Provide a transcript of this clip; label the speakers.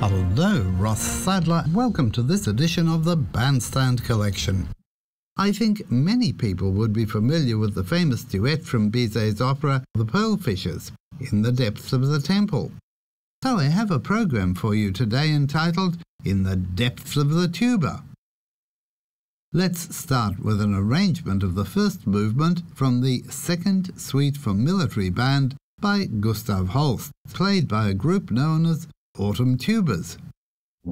Speaker 1: Hello, Ross Sadler. Welcome to this edition of the Bandstand Collection. I think many people would be familiar with the famous duet from Bizet's opera, The Pearl Fishers, In the Depths of the Temple. So I have a program for you today entitled In the Depths of the Tuba. Let's start with an arrangement of the first movement from the Second Suite for Military Band by Gustav Holst, played by a group known as Autumn Tubas.